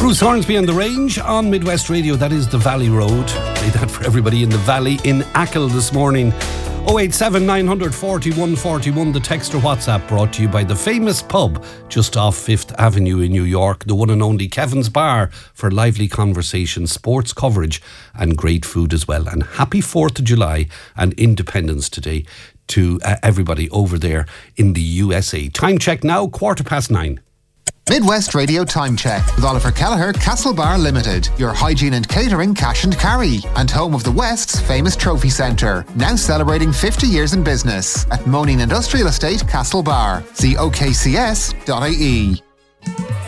Bruce Hornsby and the Range on Midwest Radio. That is the Valley Road. Play that for everybody in the Valley in Achill this morning. 087 900 41 41. The text or WhatsApp brought to you by the famous pub just off 5th Avenue in New York, the one and only Kevin's Bar, for lively conversation, sports coverage and great food as well. And happy 4th of July and Independence Day to everybody over there in the USA. Time check now, 9:15. Midwest Radio Time Check with Oliver Kelleher, Castlebar Limited, your hygiene and catering cash and carry, and home of the West's famous trophy centre, now celebrating 50 years in business at Moaning Industrial Estate, Castlebar. See okcs.ie.